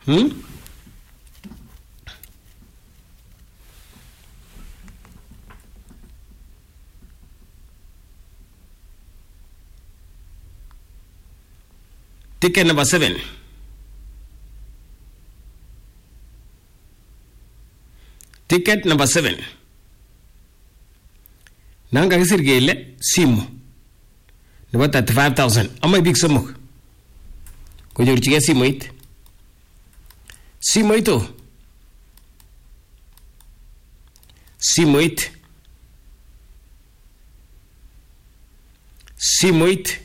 Ticket number 7. Ticket number 7. Nanga kisir kele simu nebo 35,000. Amai big somok. Konyorchigei simoit. Simoito. Simoit.